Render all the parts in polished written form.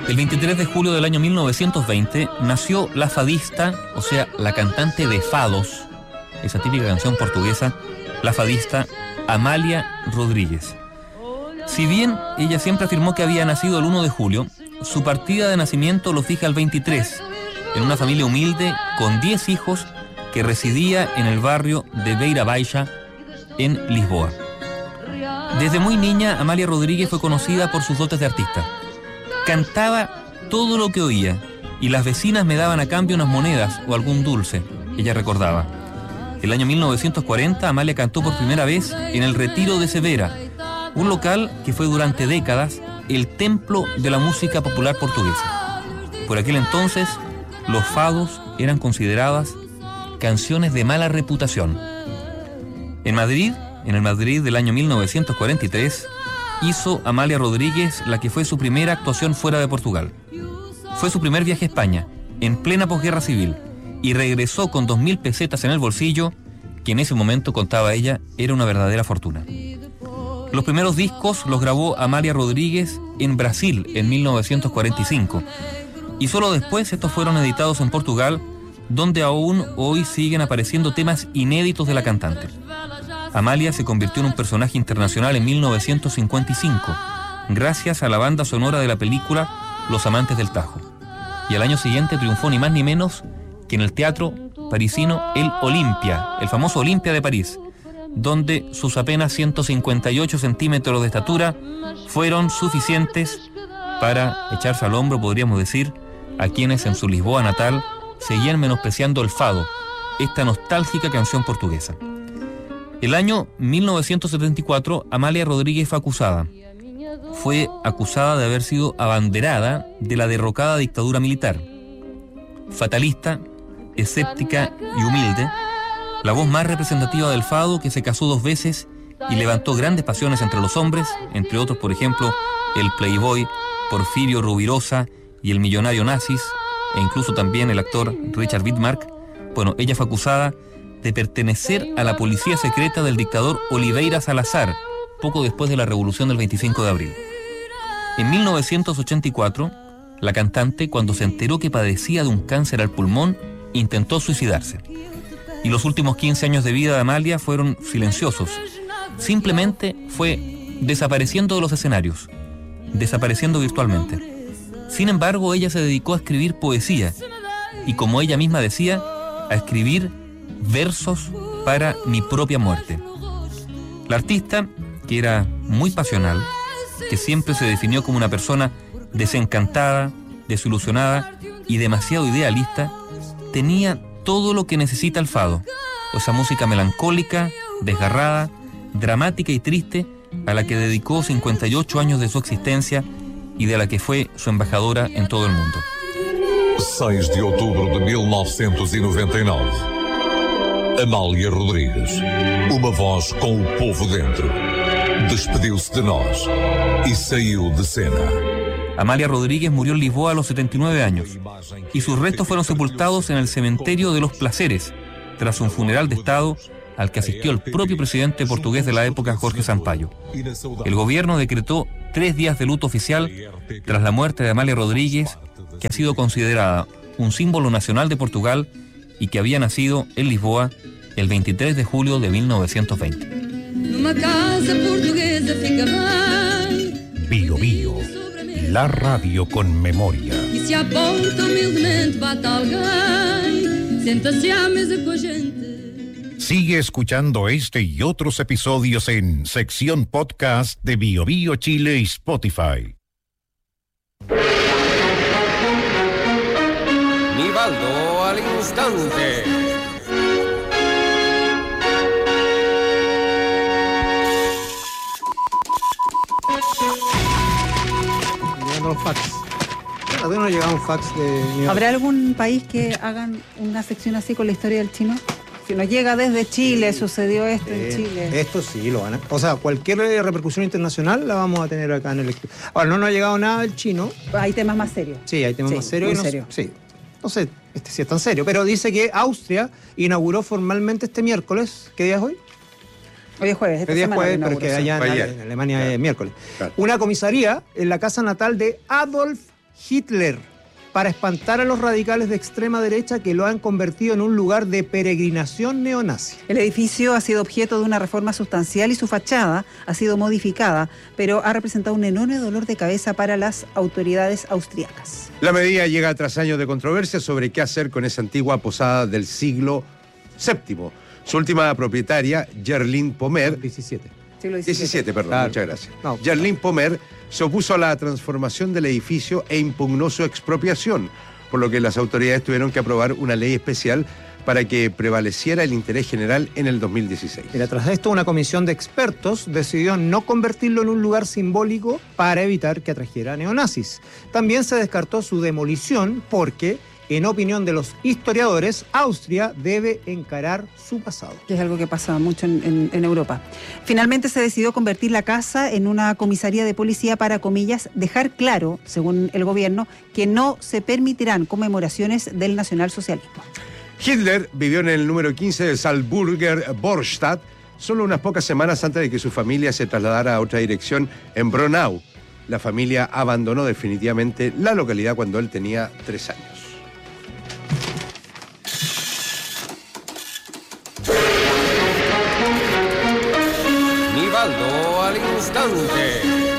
El 23 de julio del año 1920 nació la fadista, o sea, la cantante de fados, esa típica canción portuguesa, la fadista Amália Rodríguez. Si bien ella siempre afirmó que había nacido el 1 de julio, su partida de nacimiento lo fija el 23, en una familia humilde con 10 hijos que residía en el barrio de Beira Baixa, en Lisboa. Desde muy niña, Amália Rodríguez fue conocida por sus dotes de artista. Cantaba todo lo que oía y las vecinas me daban a cambio unas monedas o algún dulce, ella recordaba. El año 1940, Amália cantó por primera vez en el Retiro de Severa, un local que fue durante décadas el templo de la música popular portuguesa. Por aquel entonces, los fados eran consideradas canciones de mala reputación. En Madrid, en el Madrid del año 1943, hizo Amália Rodríguez la que fue su primera actuación fuera de Portugal. Fue su primer viaje a España, en plena posguerra civil, y regresó con 2.000 pesetas en el bolsillo, que en ese momento, contaba ella, era una verdadera fortuna. Los primeros discos los grabó Amália Rodríguez en Brasil en 1945, y solo después estos fueron editados en Portugal, donde aún hoy siguen apareciendo temas inéditos de la cantante. Amália se convirtió en un personaje internacional en 1955, gracias a la banda sonora de la película Los Amantes del Tajo. Y al año siguiente triunfó ni más ni menos que en el teatro parisino El Olimpia, el famoso Olimpia de París, donde sus apenas 158 centímetros de estatura fueron suficientes para echarse al hombro, podríamos decir, a quienes en su Lisboa natal seguían menospreciando el fado, esta nostálgica canción portuguesa. El año 1974, Amália Rodríguez fue acusada. Fue acusada de haber sido abanderada de la derrocada dictadura militar. Fatalista, escéptica y humilde, la voz más representativa del fado, que se casó 2 veces y levantó grandes pasiones entre los hombres, entre otros, por ejemplo, el playboy Porfirio Rubirosa y el millonario Nazis, e incluso también el actor Richard Widmark. Bueno, ella fue acusada de pertenecer a la policía secreta del dictador Oliveira Salazar, poco después de la revolución del 25 de abril. En 1984, la cantante, cuando se enteró que padecía de un cáncer al pulmón, intentó suicidarse. Y los últimos 15 años de vida de Amália fueron silenciosos. Simplemente fue desapareciendo de los escenarios, desapareciendo virtualmente. Sin embargo, ella se dedicó a escribir poesía y, como ella misma decía, a escribir versos para mi propia muerte. La artista, que era muy pasional, que siempre se definió como una persona desencantada, desilusionada y demasiado idealista, tenía todo lo que necesita el fado, esa música melancólica, desgarrada, dramática y triste, a la que dedicó 58 años de su existencia y de la que fue su embajadora en todo el mundo. 6 de outubro de 1999. Amália Rodríguez, uma voz com o povo dentro, despediu-se de nós e saiu de cena. Amália Rodríguez murió en Lisboa a los 79 años y sus restos fueron sepultados en el cementerio de Los Placeres, tras un funeral de Estado al que asistió el propio presidente portugués de la época, Jorge Sampaio. El gobierno decretó 3 días de luto oficial tras la muerte de Amália Rodríguez, que ha sido considerada un símbolo nacional de Portugal y que había nacido en Lisboa el 23 de julio de 1920. Bío Bío, la radio con memoria. E se a porta humildemente bate alguém, senta-se à mesa com a gente. Sigue escuchando este y otros episodios en sección podcast de Bío Bío Chile y Spotify. Nivaldo al instante. Llegando los fax. Todavía no llegaba un fax de... ¿Habrá algún país que hagan una sección así con la historia del chino? Si nos llega desde Chile, sucedió esto en Chile. Esto sí lo van a... O sea, cualquier repercusión internacional la vamos a tener acá en el... Ahora, no nos ha llegado nada del chino. Hay temas más serios. Sí, hay temas más serios. Muy serios. Sí. No sé si es tan serio, pero dice que Austria inauguró formalmente este miércoles. ¿Qué día es hoy? Hoy es jueves. Hoy es jueves, pero que allá en Alemania es miércoles. Claro. Una comisaría en la casa natal de Adolf Hitler para espantar a los radicales de extrema derecha que lo han convertido en un lugar de peregrinación neonazi. El edificio ha sido objeto de una reforma sustancial y su fachada ha sido modificada, pero ha representado un enorme dolor de cabeza para las autoridades austriacas. La medida llega tras años de controversia sobre qué hacer con esa antigua posada del siglo VII. Su última propietaria, Gerline Pomer, 17. Siglo 17, perdón, Claro. muchas gracias. No. Gerline Pomer se opuso a la transformación del edificio e impugnó su expropiación, por lo que las autoridades tuvieron que aprobar una ley especial para que prevaleciera el interés general en el 2016. Mira, tras esto, una comisión de expertos decidió no convertirlo en un lugar simbólico para evitar que atrajera neonazis. También se descartó su demolición porque, en opinión de los historiadores, Austria debe encarar su pasado. Que es algo que pasa mucho en Europa. Finalmente se decidió convertir la casa en una comisaría de policía para, comillas, dejar claro, según el gobierno, que no se permitirán conmemoraciones del nacionalsocialismo. Hitler vivió en el número 15 de Salzburger Vorstadt solo unas pocas semanas antes de que su familia se trasladara a otra dirección en Braunau. La familia abandonó definitivamente la localidad cuando él tenía 3 años. Nivaldo al instante.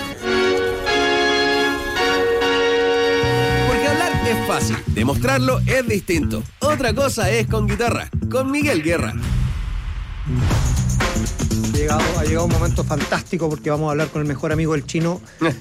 Porque hablar es fácil, demostrarlo es distinto. Otra cosa es con guitarra, con Miguel Guerra. Ha llegado un momento fantástico porque vamos a hablar con el mejor amigo del chino,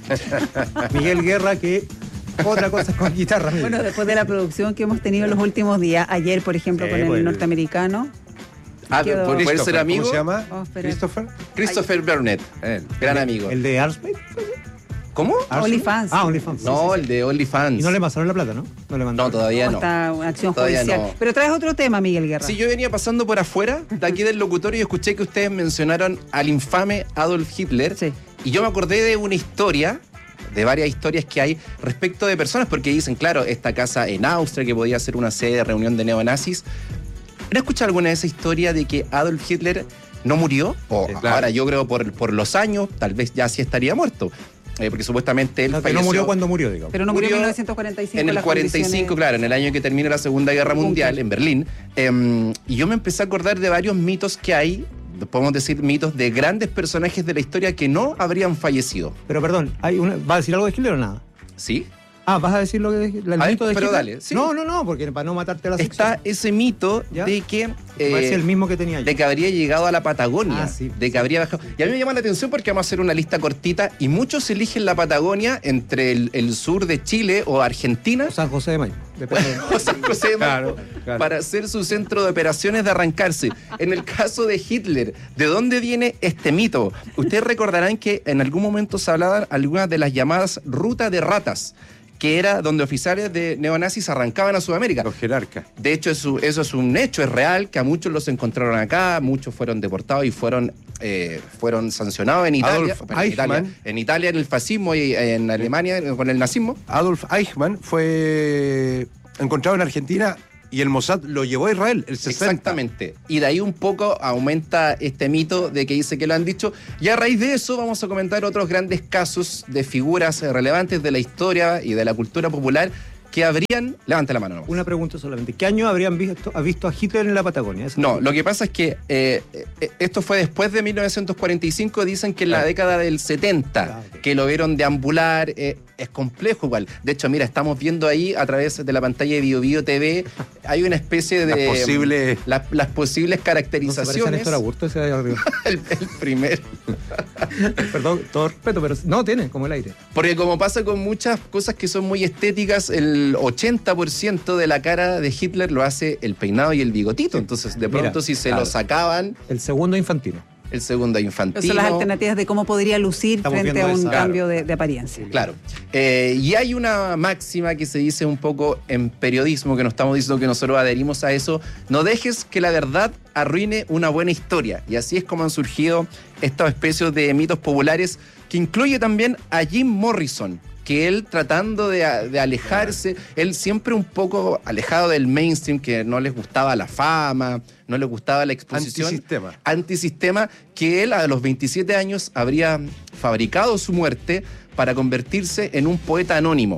Miguel Guerra, que otra cosa es con guitarra. Miguel. Bueno, después de la producción que hemos tenido en los últimos días, ayer, por ejemplo, con el bueno. norteamericano. ¿Puede ser Christopher, amigo? ¿cómo se llama? Oh, espera. ¿Christopher? Christopher Burnett, gran amigo. ¿El de Arsmate? ¿Cómo? OnlyFans. Ah, OnlyFans. No, Sí. el de OnlyFans. Y no le pasaron la plata, ¿no? No le mandaron. No, todavía no. Hasta una acción Todavía judicial. no. Pero traes otro tema, Miguel Guerra. Sí, yo venía pasando por afuera de aquí del locutorio y escuché que ustedes mencionaron al infame Adolf Hitler. Sí. Y yo me acordé de una historia, de varias historias que hay respecto de personas, porque dicen, claro, esta casa en Austria que podía ser una sede de reunión de neonazis. ¿Han escuchado alguna de esa historia de que Adolf Hitler no murió? O Sí, claro. ahora yo creo por los años, tal vez ya sí estaría muerto. Porque supuestamente él No, que falleció no murió cuando murió, digamos. Pero no murió en murió 1945. en el las 45, condiciones- claro, en el año que termina la Segunda Guerra Mundial, Búnker. en Berlín. Y yo me empecé a acordar de varios mitos que hay, podemos decir mitos de grandes personajes de la historia que no habrían fallecido. Pero perdón, ¿va a decir algo de Hitler o nada? ¿Sí? Ah, ¿vas a decir lo que el A ver, mito de pero Hitler? dale, sí. No, porque para no matarte la sección. Está ese mito ¿Ya? de que... Parece el mismo que tenía yo. de que habría llegado a la Patagonia, Ah, sí. de que habría bajado. Y a mí me llama la atención porque vamos a hacer una lista cortita y muchos eligen la Patagonia entre el sur de Chile o Argentina. San José de Mayo. Depende. O San José de Mayo, Claro. para ser su centro de operaciones de arrancarse. En el caso de Hitler, ¿de dónde viene este mito? Ustedes recordarán que en algún momento se hablaban algunas de las llamadas ruta de ratas, que era donde oficiales de neonazis arrancaban a Sudamérica. Los jerarcas. De hecho, eso es un hecho, es real, que a muchos los encontraron acá, muchos fueron deportados y fueron sancionados en Italia. Adolf Bueno, Eichmann. en Italia en el fascismo y en Alemania con el nazismo. Adolf Eichmann fue encontrado en Argentina y el Mossad lo llevó a Israel, el 60. Exactamente. Y de ahí un poco aumenta este mito de que dice que lo han dicho. Y a raíz de eso vamos a comentar otros grandes casos de figuras relevantes de la historia y de la cultura popular que habrían... Levante la mano nomás. Una pregunta solamente. ¿Qué año habrían visto a Hitler en la Patagonia? Esa No, pregunta. lo que pasa es que esto fue después de 1945, dicen que en la década del 70, ok. que lo vieron deambular, es complejo igual. De hecho, mira, estamos viendo ahí a través de la pantalla de BioBio TV, hay una especie de... las posibles ¿No se parece a caracterizaciones. Néstor Augusto ese de arriba? el primer. Perdón, todo respeto, pero no tiene como el aire. Porque como pasa con muchas cosas que son muy estéticas, el 80% de la cara de Hitler lo hace el peinado y el bigotito. Entonces, de pronto, Mira, si se claro. lo sacaban, El segundo infantino. el segundo Esas infantino. son las alternativas de cómo podría lucir Estamos frente a viendo un esa. cambio de apariencia. Claro. Y hay una máxima que se dice un poco en periodismo, que no estamos diciendo que nosotros adherimos a eso: no dejes que la verdad arruine una buena historia. Y así es como han surgido estas especies de mitos populares, que incluye también a Jim Morrison, que él tratando de alejarse, él siempre un poco alejado del mainstream, que no les gustaba la fama, no les gustaba la exposición. Antisistema, que él a los 27 años habría fabricado su muerte para convertirse en un poeta anónimo.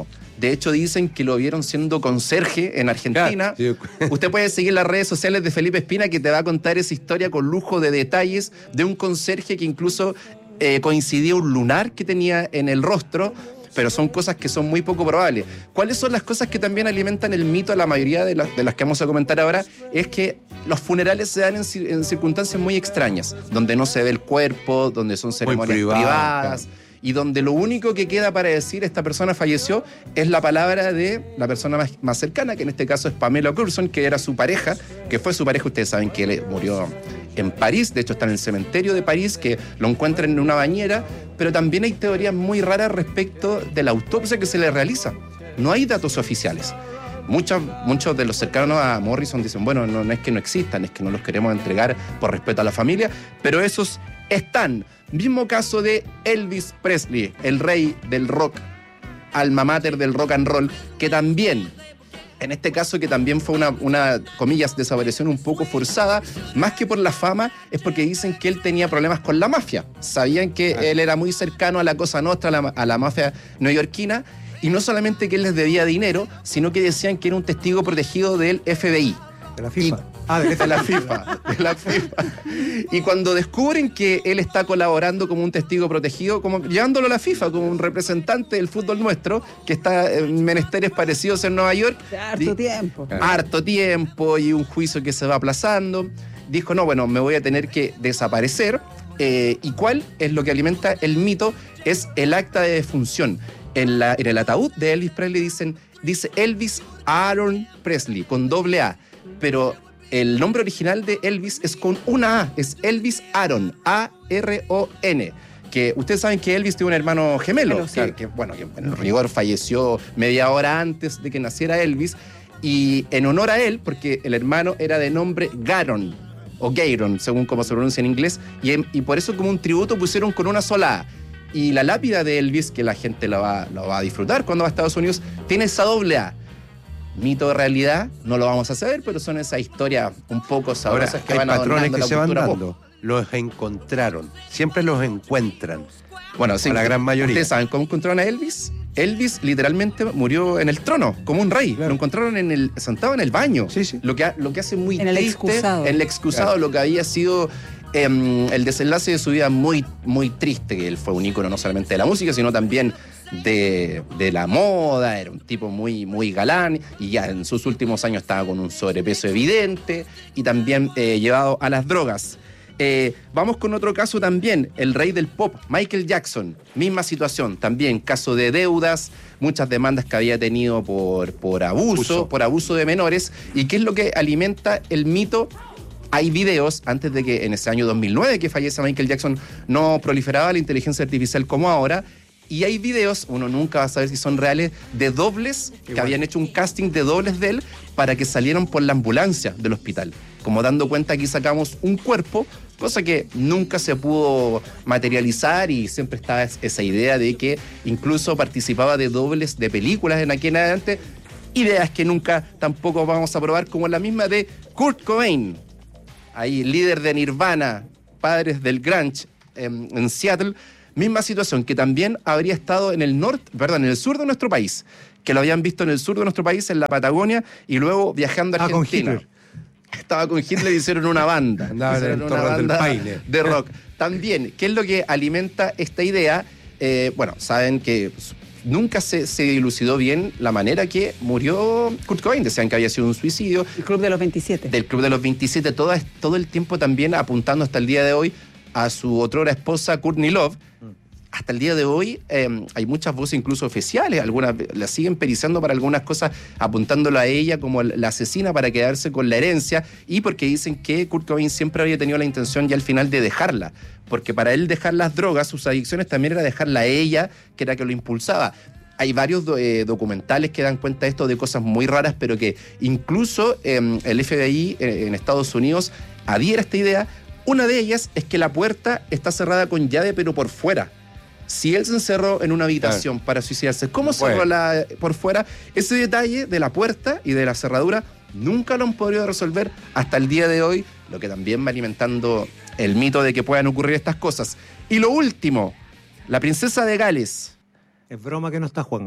De hecho, dicen que lo vieron siendo conserje en Argentina. Claro, sí. Usted puede seguir las redes sociales de Felipe Espina, que te va a contar esa historia con lujo de detalles de un conserje que incluso coincidía un lunar que tenía en el rostro, pero son cosas que son muy poco probables. ¿Cuáles son las cosas que también alimentan el mito a la mayoría de las que vamos a comentar ahora? Es que los funerales se dan en circunstancias muy extrañas, donde no se ve el cuerpo, donde son ceremonias privadas, claro. Y donde lo único que queda para decir esta persona falleció es la palabra de la persona más cercana, que en este caso es Pamela Courson, que era su pareja, que fue su pareja. Ustedes saben que él murió en París, de hecho está en el cementerio de París, que lo encuentran en una bañera, pero también hay teorías muy raras respecto de la autopsia que se le realiza. No hay datos oficiales. Muchos de los cercanos a Morrison dicen, bueno, no es que no existan, es que no los queremos entregar por respeto a la familia, pero esos están. Mismo caso de Elvis Presley, el rey del rock, alma mater del rock and roll, que también, en este caso que también fue una comillas, desaparición un poco forzada, más que por la fama, es porque dicen que él tenía problemas con la mafia. Sabían que él era muy cercano a la Cosa Nostra, a la mafia neoyorquina, y no solamente que él les debía dinero, sino que decían que era un testigo protegido del FBI. De la FIFA. De la FIFA. Y cuando descubren que él está colaborando como un testigo protegido, como llevándolo a la FIFA, como un representante del fútbol nuestro, que está en menesteres parecidos en Nueva York. Harto tiempo y un juicio que se va aplazando. Dijo, no, bueno, me voy a tener que desaparecer. ¿Y cuál es lo que alimenta el mito? Es el acta de defunción. En el ataúd de Elvis Presley dice Elvis Aaron Presley, con doble A. Pero el nombre original de Elvis es con una A, es Elvis Aaron, A-R-O-N. Que ustedes saben que Elvis tiene un hermano gemelo, claro. que en rigor falleció media hora antes de que naciera Elvis, y en honor a él, porque el hermano era de nombre Garon, o Gayron, según como se pronuncia en inglés, y por eso como un tributo pusieron con una sola A. Y la lápida de Elvis, que la gente la va a disfrutar cuando va a Estados Unidos, tiene esa doble A. Mito de realidad, no lo vamos a saber, pero son esas historias un poco sabrosas que van adornando la cultura pop. Hay patrones que se van dando. Los encontraron. Siempre los encuentran. Bueno, sí. La gran mayoría. ¿Ustedes saben cómo encontraron a Elvis? Elvis literalmente murió en el trono, como un rey. Claro. Lo encontraron sentado en el baño. Sí, sí. Lo que hace muy en triste. El excusado. En el excusado, claro. Lo que había sido el desenlace de su vida muy, muy triste, que él fue un ícono no solamente de la música, sino también de la moda. Era un tipo muy, muy galán, y ya en sus últimos años estaba con un sobrepeso evidente y también llevado a las drogas. Vamos con otro caso también, el rey del pop, Michael Jackson, misma situación, también caso de deudas, muchas demandas que había tenido por abuso de menores. ¿Y qué es lo que alimenta el mito? Hay videos, antes de que en ese año 2009 que fallece Michael Jackson, no proliferaba la inteligencia artificial como ahora, y hay videos, uno nunca va a saber si son reales, de dobles que habían hecho un casting de dobles de él para que salieran por la ambulancia del hospital. Como dando cuenta, aquí sacamos un cuerpo, cosa que nunca se pudo materializar, y siempre estaba esa idea de que incluso participaba de dobles de películas en aquí en adelante, ideas que nunca tampoco vamos a probar, como la misma de Kurt Cobain, ahí líder de Nirvana, padres del grunge en Seattle. Misma situación, que también habría estado en el sur de nuestro país, que lo habían visto en el sur de nuestro país, en la Patagonia, y luego viajando a Argentina. Estaba con Hitler y hicieron una banda. Hicieron una banda de rock. También, ¿qué es lo que alimenta esta idea? Saben que nunca se dilucidó bien la manera que murió Kurt Cobain. Decían que había sido un suicidio. El Club de los 27. Del Club de los 27, todo el tiempo también apuntando hasta el día de hoy a su otrora esposa Courtney Love. Hasta el día de hoy hay muchas voces incluso oficiales, algunas la siguen periciando para algunas cosas, apuntándola a ella como la asesina para quedarse con la herencia, y porque dicen que Kurt Cobain siempre había tenido la intención ya al final de dejarla, porque para él dejar las drogas, sus adicciones, también era dejarla a ella, que era que lo impulsaba. Hay varios documentales que dan cuenta de esto, de cosas muy raras, pero que incluso el FBI en Estados Unidos adhiere a esta idea. Una de ellas es que la puerta está cerrada con llave, pero por fuera. Si él se encerró en una habitación para suicidarse, ¿cómo cerró por fuera? Ese detalle de la puerta y de la cerradura nunca lo han podido resolver hasta el día de hoy, lo que también va alimentando el mito de que puedan ocurrir estas cosas. Y lo último, la princesa de Gales. Es broma que no está Juanga.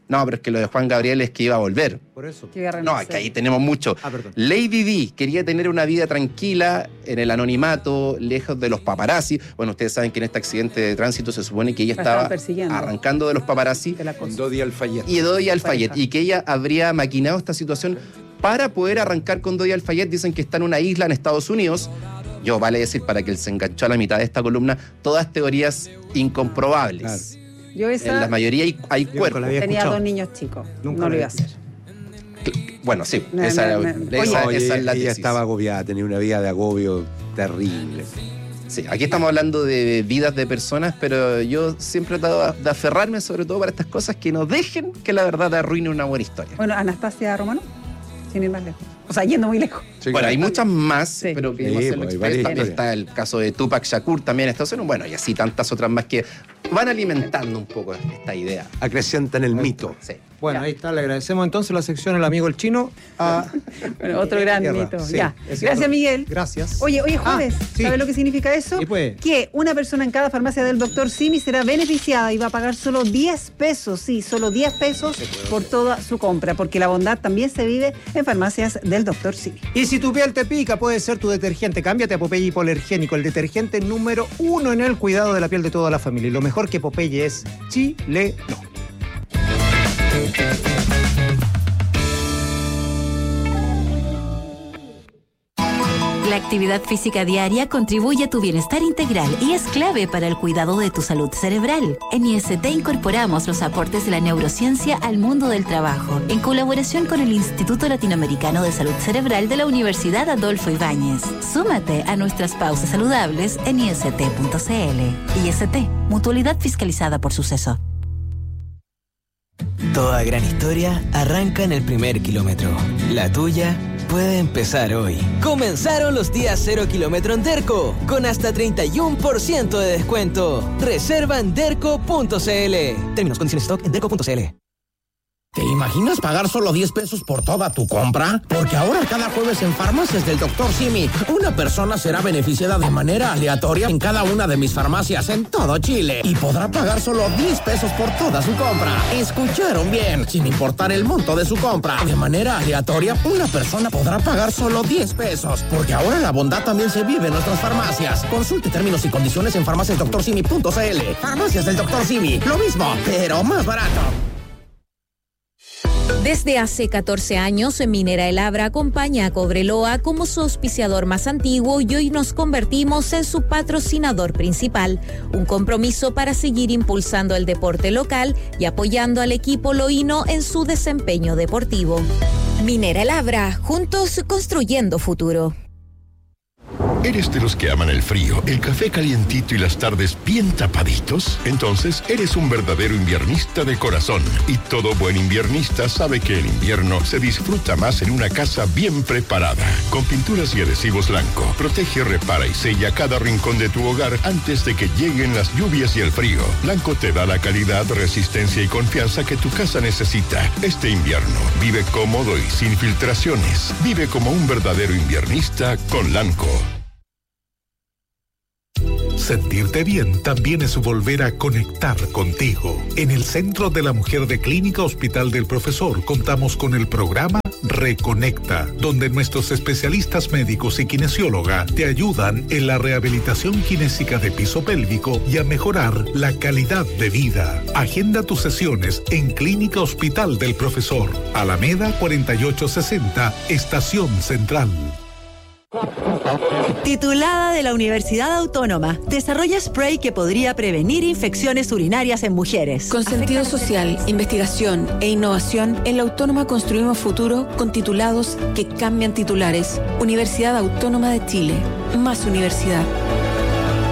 No, pero es que lo de Juan Gabriel es que iba a volver. Por eso. No, es que ahí tenemos mucho. Perdón. Lady Di quería tener una vida tranquila, en el anonimato, lejos de los paparazzi. Bueno, ustedes saben que en este accidente de tránsito se supone que ella estaba arrancando de los paparazzi. Con Dodi Al-Fayed. Y Dodi Al-Fayed. Y que ella habría maquinado esta situación para poder arrancar con Dodi Al-Fayed. Dicen que está en una isla en Estados Unidos. Yo vale decir, para que él se enganchó a la mitad de esta columna, todas teorías incomprobables. Claro. Yo esa, en la mayoría hay cuerpos. Tenía 2 niños chicos. Nunca no lo iba a hacer. Bueno, sí. Esa es la tesis. Ella estaba agobiada, tenía una vida de agobio terrible. Sí, aquí estamos hablando de vidas de personas, pero yo siempre he tratado de aferrarme, sobre todo para estas cosas, que no dejen que la verdad arruine una buena historia. Bueno, Anastasia Romano, sin ir más lejos. O sea, yendo muy lejos. Sí, bueno, claro. hay muchas más, Sí. pero queremos hacerlo express. varias Está el caso de Tupac Shakur también en Estados Unidos. Bueno, y así tantas otras más que van alimentando un poco esta idea. Acrecientan el mito. Sí. Bueno, ahí está, le agradecemos entonces la sección al amigo el chino. Bueno, otro gran Tierra. mito. Sí, Ya. es Gracias, cierto. Miguel. Gracias. Oye, jueves, sí. ¿sabes lo que significa eso? Sí, pues. Que una persona en cada farmacia del Dr. Simi será beneficiada y va a pagar solo 10 pesos, sí, solo 10 pesos por toda su compra, porque la bondad también se vive en farmacias del Dr. Simi. Y si tu piel te pica, puede ser tu detergente. Cámbiate a Popeye Hipoalergénico, el detergente número 1 en el cuidado de la piel de toda la familia. Y lo mejor que Popeye es chileno. La actividad física diaria contribuye a tu bienestar integral y es clave para el cuidado de tu salud cerebral. En IST incorporamos los aportes de la neurociencia al mundo del trabajo, en colaboración con el Instituto Latinoamericano de Salud Cerebral de la Universidad Adolfo Ibáñez. Súmate a nuestras pausas saludables en ist.cl. IST, mutualidad fiscalizada por Suceso. Toda gran historia arranca en el primer kilómetro. La tuya puede empezar hoy. Comenzaron los días 0 kilómetro en Derco, con hasta 31% de descuento. Reserva en derco.cl. Términos, condiciones, stock en derco.cl. ¿Te imaginas pagar solo 10 pesos por toda tu compra? Porque ahora cada jueves en Farmacias del Dr. Simi, una persona será beneficiada de manera aleatoria en cada una de mis farmacias en todo Chile y podrá pagar solo 10 pesos por toda su compra. ¿Escucharon bien? Sin importar el monto de su compra. De manera aleatoria, una persona podrá pagar solo 10 pesos. Porque ahora la bondad también se vive en nuestras farmacias. Consulte términos y condiciones en farmaciasdrsimi.cl. Farmacias del Dr. Simi. Lo mismo, pero más barato. Desde hace 14 años, Minera El Abra acompaña a Cobreloa como su auspiciador más antiguo y hoy nos convertimos en su patrocinador principal. Un compromiso para seguir impulsando el deporte local y apoyando al equipo loíno en su desempeño deportivo. Minera El Abra, juntos construyendo futuro. ¿Eres de los que aman el frío, el café calientito y las tardes bien tapaditos? Entonces eres un verdadero inviernista de corazón. Y todo buen inviernista sabe que el invierno se disfruta más en una casa bien preparada. Con pinturas y adhesivos Lanco, protege, repara y sella cada rincón de tu hogar antes de que lleguen las lluvias y el frío. Lanco te da la calidad, resistencia y confianza que tu casa necesita. Este invierno, vive cómodo y sin filtraciones. Vive como un verdadero inviernista con Lanco. Sentirte bien también es volver a conectar contigo. En el Centro de la Mujer de Clínica Hospital del Profesor contamos con el programa Reconecta, donde nuestros especialistas médicos y kinesióloga te ayudan en la rehabilitación kinésica de piso pélvico y a mejorar la calidad de vida. Agenda tus sesiones en Clínica Hospital del Profesor, Alameda 4860, Estación Central. Titulada de la Universidad Autónoma, desarrolla spray que podría prevenir infecciones urinarias en mujeres. Con sentido social, investigación e innovación, en la Autónoma construimos futuro con titulados que cambian titulares. Universidad Autónoma de Chile. Más universidad.